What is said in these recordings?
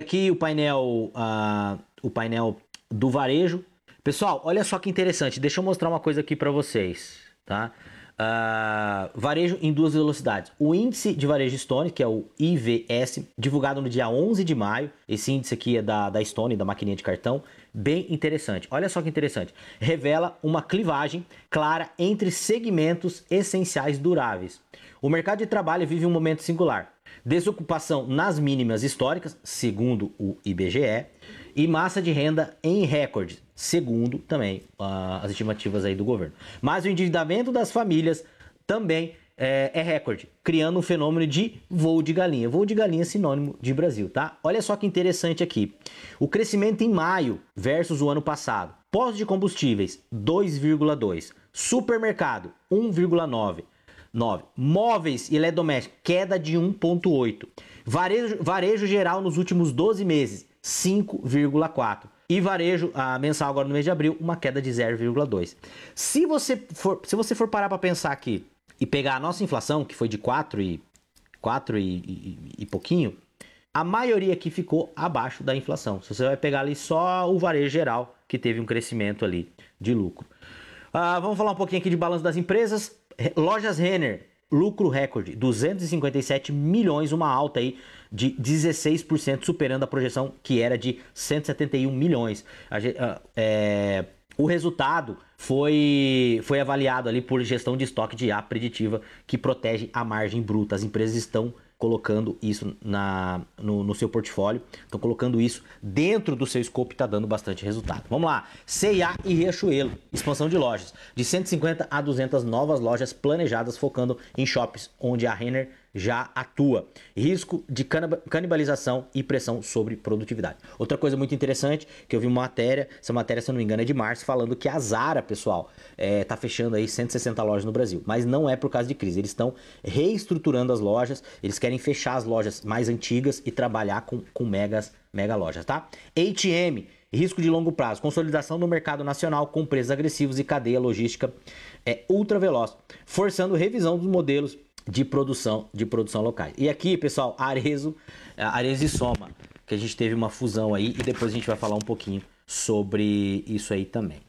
aqui o painel do varejo. Pessoal, olha só que interessante. Deixa eu mostrar uma coisa aqui para vocês, tá? Varejo em duas velocidades. O índice de varejo Stone, que é o IVS, divulgado no dia 11 de maio. Esse índice aqui é da Stone, da maquininha de cartão. Bem interessante. Olha só que interessante. Revela uma clivagem clara entre segmentos essenciais duráveis. O mercado de trabalho vive um momento singular. Desocupação nas mínimas históricas, segundo o IBGE, e massa de renda em recorde, segundo também as estimativas aí do governo. Mas o endividamento das famílias também é recorde, criando um fenômeno de voo de galinha. Voo de galinha é sinônimo de Brasil, tá? Olha só que interessante aqui. O crescimento em maio versus o ano passado. Postos de combustíveis, 2,2. Supermercado, 1,9. Móveis e eletrodomésticos, queda de 1,8. Varejo geral nos últimos 12 meses, 5,4. E varejo mensal agora no mês de abril, uma queda de 0,2. Se você for parar para pensar aqui e pegar a nossa inflação, que foi de 4 e pouquinho, a maioria aqui ficou abaixo da inflação. Se você vai pegar ali só o varejo geral, que teve um crescimento ali de lucro. Vamos falar um pouquinho aqui de balanço das empresas. Lojas Renner, lucro recorde, 257 milhões, uma alta aí de 16%, superando a projeção que era de 171 milhões. O resultado foi avaliado ali por gestão de estoque de IA preditiva, que protege a margem bruta. As empresas estão colocando isso no seu portfólio, estão colocando isso dentro do seu scope, está dando bastante resultado. Vamos lá, C&A e Riachuelo, expansão de lojas, de 150 a 200 novas lojas planejadas, focando em shoppings onde a Renner já atua. Risco de canibalização e pressão sobre produtividade. Outra coisa muito interessante, que eu vi uma matéria, essa matéria, se eu não me engano, é de março, falando que a Zara, pessoal, tá fechando aí 160 lojas no Brasil, mas não é por causa de crise, eles estão reestruturando as lojas, eles querem fechar as lojas mais antigas e trabalhar com mega lojas, tá? H&M, risco de longo prazo, consolidação no mercado nacional com preços agressivos e cadeia logística ultra veloz, forçando revisão dos modelos de produção locais. E aqui, pessoal, Arezzo e Soma, que a gente teve uma fusão aí e depois a gente vai falar um pouquinho sobre isso aí também.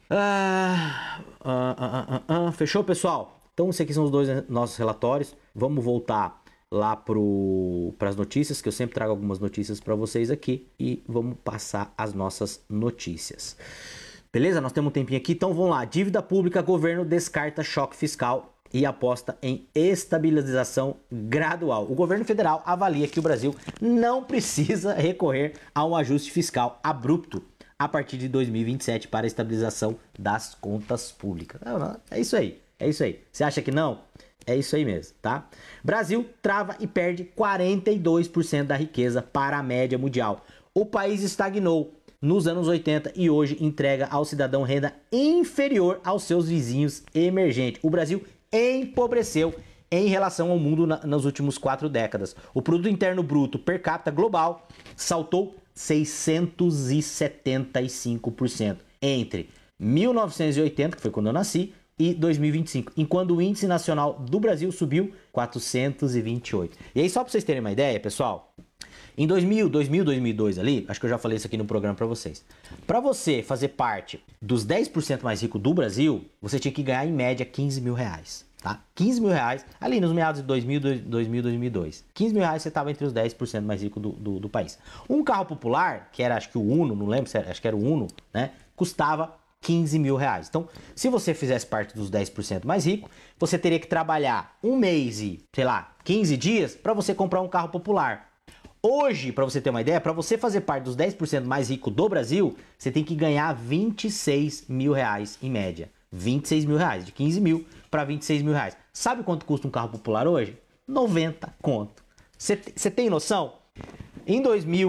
Fechou, pessoal? Então, esses aqui são os dois nossos relatórios. Vamos voltar lá para as notícias, que eu sempre trago algumas notícias para vocês aqui, e vamos passar as nossas notícias. Beleza? Nós temos um tempinho aqui, então vamos lá. Dívida pública, governo descarta choque fiscal e aposta em estabilização gradual. O governo federal avalia que o Brasil não precisa recorrer a um ajuste fiscal abrupto a partir de 2027 para a estabilização das contas públicas. É isso aí. Você acha que não? É isso aí mesmo, tá? Brasil trava e perde 42% da riqueza para a média mundial. O país estagnou nos anos 80 e hoje entrega ao cidadão renda inferior aos seus vizinhos emergentes. O Brasil empobreceu em relação ao mundo nas últimas 4 décadas. O produto interno bruto per capita global saltou 675% entre 1980, que foi quando eu nasci, e 2025, enquanto o índice nacional do Brasil subiu 428. E aí, só para vocês terem uma ideia, pessoal, em 2002 ali, acho que eu já falei isso aqui no programa para vocês. Para você fazer parte dos 10% mais ricos do Brasil, você tinha que ganhar em média 15 mil reais, tá? 15 mil reais, ali nos meados de 2002. 15 mil reais você estava entre os 10% mais ricos do país. Um carro popular, que era acho que o Uno, não lembro, acho que era o Uno, né? Custava 15 mil reais. Então, se você fizesse parte dos 10% mais ricos, você teria que trabalhar um mês e, 15 dias para você comprar um carro popular. Hoje, para você ter uma ideia, para você fazer parte dos 10% mais ricos do Brasil, você tem que ganhar 26 mil reais em média. 26 mil reais, de 15 mil para 26 mil reais. Sabe quanto custa um carro popular hoje? 90 conto. Você tem noção? Em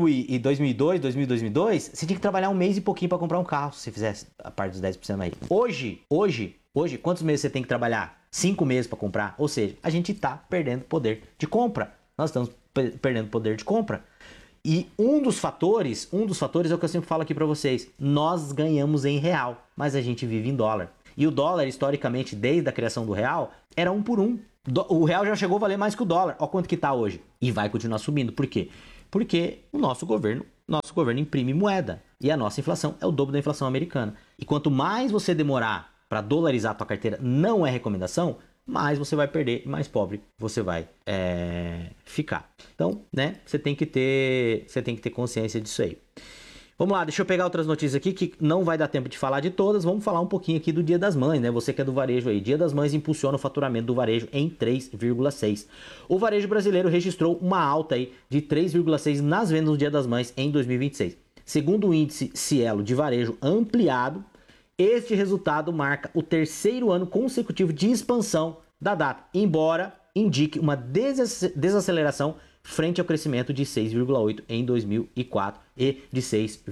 2002, você tinha que trabalhar um mês e pouquinho para comprar um carro, se você fizesse a parte dos 10% aí. Hoje, quantos meses você tem que trabalhar? 5 meses para comprar. Ou seja, a gente está perdendo poder de compra. Nós estamos perdendo poder de compra. E um dos fatores é o que eu sempre falo aqui para vocês. Nós ganhamos em real, mas a gente vive em dólar. E o dólar, historicamente, desde a criação do real, era 1 por 1. O real já chegou a valer mais que o dólar. Olha quanto que está hoje. E vai continuar subindo. Por quê? Porque o nosso governo nosso governo imprime moeda. E a nossa inflação é o dobro da inflação americana. E quanto mais você demorar para dolarizar a tua carteira, não é recomendação, mais você vai perder e mais pobre você vai ficar. Então, né, você tem que ter consciência disso aí. Vamos lá, deixa eu pegar outras notícias aqui que não vai dar tempo de falar de todas. Vamos falar um pouquinho aqui do Dia das Mães, né? Você que é do varejo aí. Dia das Mães impulsiona o faturamento do varejo em 3,6%. O varejo brasileiro registrou uma alta aí de 3,6% nas vendas no Dia das Mães em 2026. Segundo o índice Cielo de varejo ampliado, este resultado marca o terceiro ano consecutivo de expansão da data, embora indique uma desaceleração frente ao crescimento de 6,8% em 2004 e de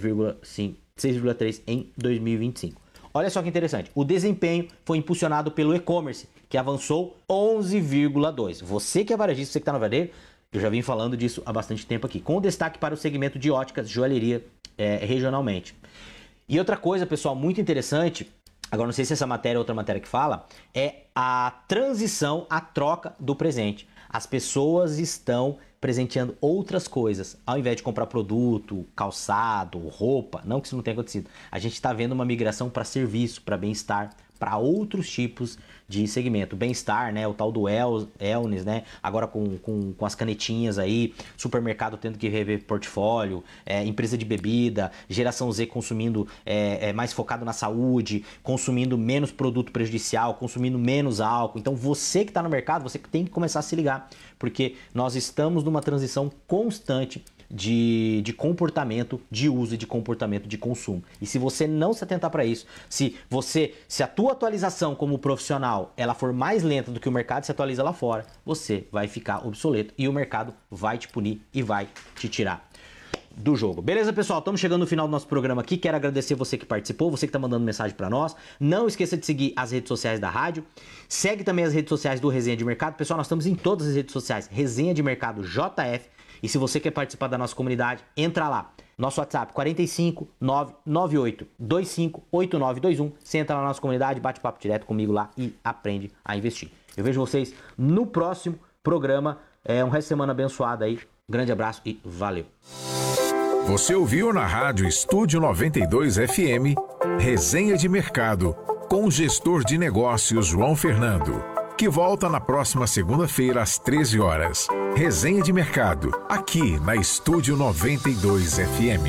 6,3% em 2025. Olha só que interessante, o desempenho foi impulsionado pelo e-commerce, que avançou 11,2%. Você que é varejista, você que está no varejo, eu já vim falando disso há bastante tempo aqui, com destaque para o segmento de óticas, joalheria regionalmente. E outra coisa, pessoal, muito interessante, agora não sei se essa matéria é outra matéria que fala, é a transição, a troca do presente. As pessoas estão presenteando outras coisas, ao invés de comprar produto, calçado, roupa, não que isso não tenha acontecido. A gente está vendo uma migração para serviço, para bem-estar, para outros tipos de segmento. Bem-estar, né? O tal do wellness, né? Agora com as canetinhas aí, supermercado tendo que rever portfólio, empresa de bebida, geração Z consumindo mais focado na saúde, consumindo menos produto prejudicial, consumindo menos álcool. Então você que está no mercado, você tem que começar a se ligar, porque nós estamos numa transição constante de comportamento de uso e de comportamento de consumo. E se você não se atentar para isso, se a tua atualização como profissional ela for mais lenta do que o mercado se atualiza lá fora, você vai ficar obsoleto e o mercado vai te punir e vai te tirar do jogo. Beleza, pessoal? Estamos chegando no final do nosso programa aqui. Quero agradecer você que participou, você que está mandando mensagem para nós. Não esqueça de seguir as redes sociais da rádio. Segue também as redes sociais do Resenha de Mercado. Pessoal, nós estamos em todas as redes sociais. Resenha de Mercado JF. E se você quer participar da nossa comunidade, entra lá. Nosso WhatsApp 45 998 25 8921. Você entra lá na nossa comunidade, bate papo direto comigo lá e aprende a investir. Eu vejo vocês no próximo programa. Um resto de semana abençoado aí. Grande abraço e valeu. Você ouviu na Rádio Estúdio 92 FM, Resenha de Mercado, com o gestor de negócios João Fernando, que volta na próxima segunda-feira às 13 horas. Resenha de Mercado, aqui na Estúdio 92 FM.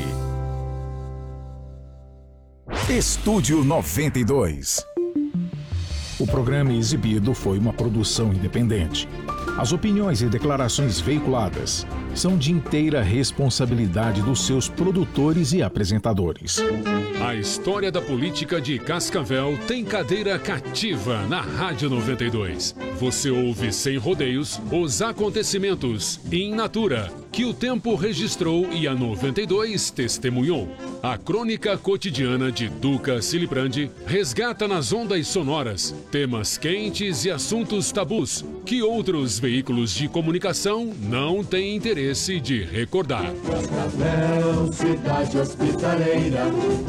Estúdio 92. O programa exibido foi uma produção independente. As opiniões e declarações veiculadas são de inteira responsabilidade dos seus produtores e apresentadores. A história da política de Cascavel tem cadeira cativa na Rádio 92. Você ouve sem rodeios os acontecimentos in natura que o tempo registrou e a 92 testemunhou. A crônica cotidiana de Duca Silibrandi resgata nas ondas sonoras temas quentes e assuntos tabus que outros veículos de comunicação não têm interesse de recordar. Cascavel, cidade hospitaleira.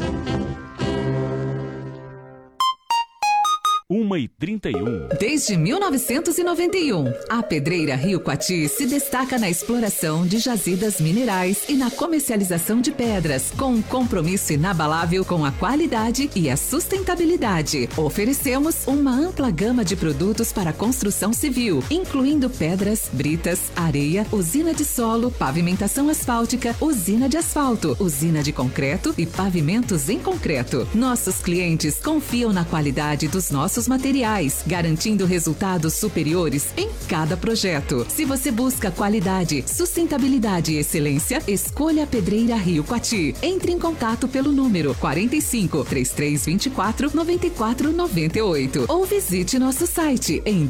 1h31. Desde 1991, a Pedreira Rio Coati se destaca na exploração de jazidas minerais e na comercialização de pedras, com um compromisso inabalável com a qualidade e a sustentabilidade. Oferecemos uma ampla gama de produtos para construção civil, incluindo pedras, britas, areia, usina de solo, pavimentação asfáltica, usina de asfalto, usina de concreto e pavimentos em concreto. Nossos clientes confiam na qualidade dos nossos materiais, garantindo resultados superiores em cada projeto. Se você busca qualidade, sustentabilidade e excelência, escolha a Pedreira Rio Coati. Entre em contato pelo número 45 3324 9498 ou visite nosso site em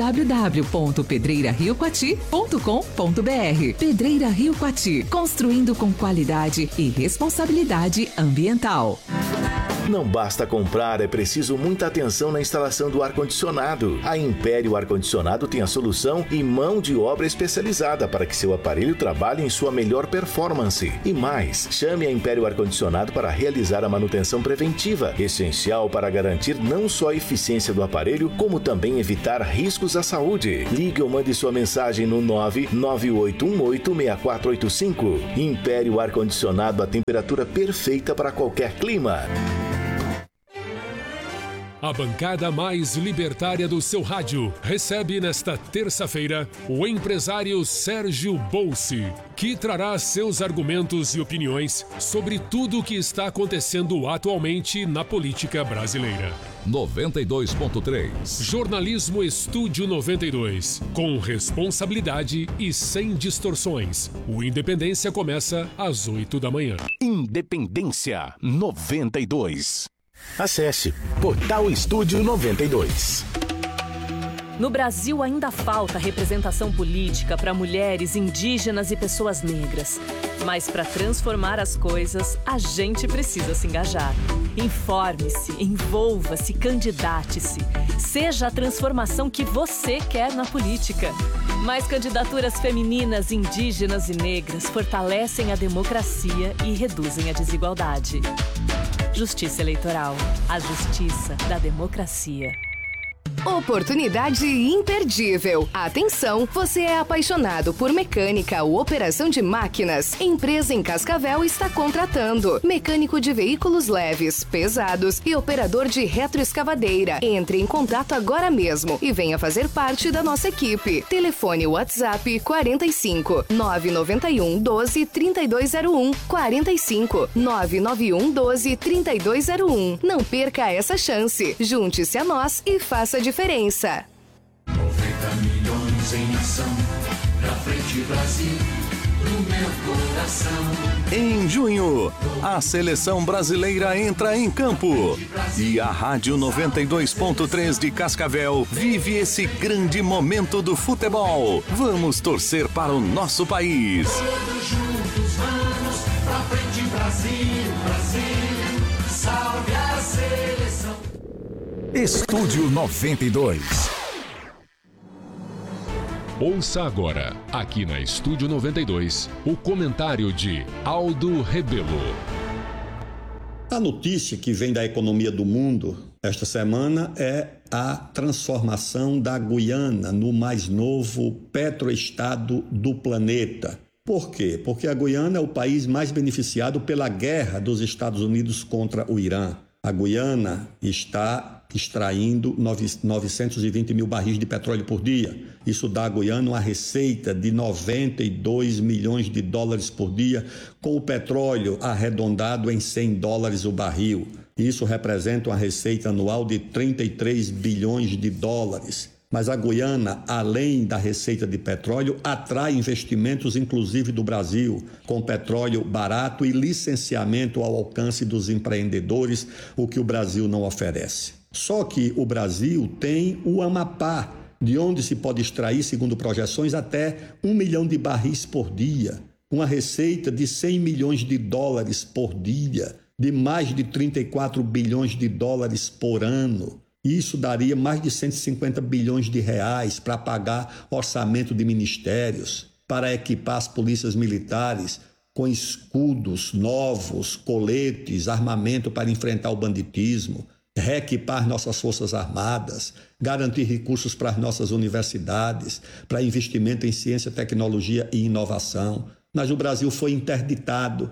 www.pedreirariocoati.com.br. Pedreira Rio Coati, construindo com qualidade e responsabilidade ambiental. Não basta comprar, é preciso muita atenção na instalação do ar-condicionado. A Império Ar-Condicionado tem a solução e mão de obra especializada para que seu aparelho trabalhe em sua melhor performance. E mais, chame a Império Ar-Condicionado para realizar a manutenção preventiva, essencial para garantir não só a eficiência do aparelho, como também evitar riscos à saúde. Ligue ou mande sua mensagem no 998186485. Império Ar-Condicionado, a temperatura perfeita para qualquer clima. A bancada mais libertária do seu rádio recebe nesta terça-feira o empresário Sérgio Bolsi, que trará seus argumentos e opiniões sobre tudo o que está acontecendo atualmente na política brasileira. 92.3 Jornalismo Estúdio 92. Com responsabilidade e sem distorções. O Independência começa às 8 da manhã. Independência 92. Acesse Portal Estúdio 92. No Brasil ainda falta representação política para mulheres, indígenas e pessoas negras. Mas para transformar as coisas, a gente precisa se engajar. Informe-se, envolva-se, candidate-se. Seja a transformação que você quer na política. Mais candidaturas femininas, indígenas e negras fortalecem a democracia e reduzem a desigualdade. Justiça Eleitoral. A justiça da democracia. Oportunidade imperdível. Atenção, você é apaixonado por mecânica ou operação de máquinas? Empresa em Cascavel está contratando mecânico de veículos leves, pesados e operador de retroescavadeira. Entre em contato agora mesmo e venha fazer parte da nossa equipe. Telefone WhatsApp 45 991 12 3201 45 991 12 3201. Não perca essa chance. Junte-se a nós e faça a diferença. 90 milhões em ação, pra frente Brasil, no meu coração. Em junho, a seleção brasileira entra em campo e a Rádio 92.3 de Cascavel vive esse grande momento do futebol. Vamos torcer para o nosso país. Todos juntos vamos, pra frente Brasil, Brasil, salve a seleção. Estúdio 92. Ouça agora, aqui na Estúdio 92, o comentário de Aldo Rebelo. A notícia que vem da economia do mundo esta semana é a transformação da Guiana no mais novo petroestado do planeta. Por quê? Porque a Guiana é o país mais beneficiado pela guerra dos Estados Unidos contra o Irã. A Guiana está extraindo 920 mil barris de petróleo por dia. Isso dá à Guiana uma receita de 92 milhões de dólares por dia, com o petróleo arredondado em 100 dólares o barril. Isso representa uma receita anual de 33 bilhões de dólares. Mas a Guiana, além da receita de petróleo, atrai investimentos, inclusive do Brasil, com petróleo barato e licenciamento ao alcance dos empreendedores, o que o Brasil não oferece. Só que o Brasil tem o Amapá, de onde se pode extrair, segundo projeções, até 1 milhão de barris por dia, uma receita de 100 milhões de dólares por dia, de mais de 34 bilhões de dólares por ano. Isso daria mais de 150 bilhões de reais para pagar orçamento de ministérios, para equipar as polícias militares com escudos novos, coletes, armamento para enfrentar o banditismo, reequipar nossas forças armadas, garantir recursos para as nossas universidades, para investimento em ciência, tecnologia e inovação. Mas o Brasil foi interditado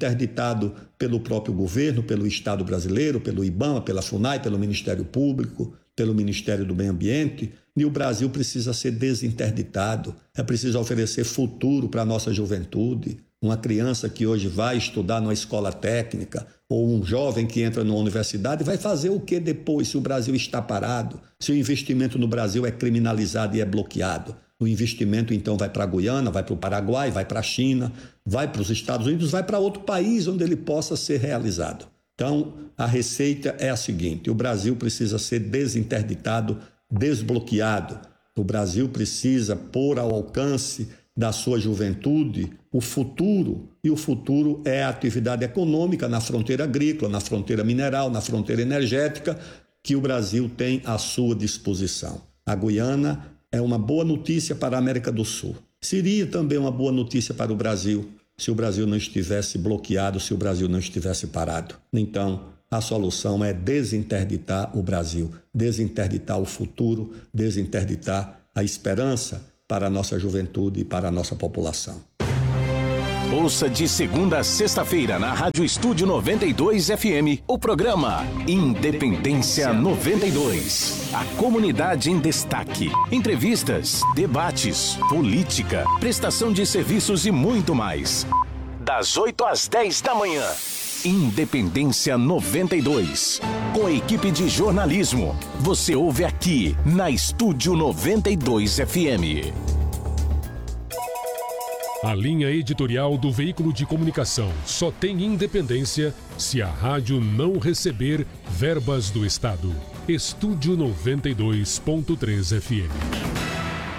pelo próprio governo, pelo Estado brasileiro, pelo IBAMA, pela FUNAI, pelo Ministério Público, pelo Ministério do Meio Ambiente, e o Brasil precisa ser desinterditado. É preciso oferecer futuro para a nossa juventude. Uma criança que hoje vai estudar numa escola técnica ou um jovem que entra numa universidade vai fazer o que depois se o Brasil está parado, se o investimento no Brasil é criminalizado e é bloqueado? O investimento, então, vai para a Guiana, vai para o Paraguai, vai para a China, vai para os Estados Unidos, vai para outro país onde ele possa ser realizado. Então, a receita é a seguinte: o Brasil precisa ser desinterditado, desbloqueado. O Brasil precisa pôr ao alcance da sua juventude o futuro, e o futuro é a atividade econômica na fronteira agrícola, na fronteira mineral, na fronteira energética, que o Brasil tem à sua disposição. A Guiana é uma boa notícia para a América do Sul. Seria também uma boa notícia para o Brasil, se o Brasil não estivesse bloqueado, se o Brasil não estivesse parado. Então, a solução é desinterditar o Brasil, desinterditar o futuro, desinterditar a esperança para a nossa juventude e para a nossa população. Ouça de segunda a sexta-feira na Rádio Estúdio 92 FM o programa Independência 92. A comunidade em destaque. Entrevistas, debates, política, prestação de serviços e muito mais. Das 8 às 10 da manhã. Independência 92. Com a equipe de jornalismo. Você ouve aqui na Estúdio 92 FM. A linha editorial do veículo de comunicação só tem independência se a rádio não receber verbas do Estado. Estúdio 92.3 FM.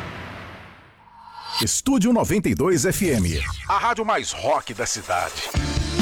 Estúdio 92 FM. A rádio mais rock da cidade.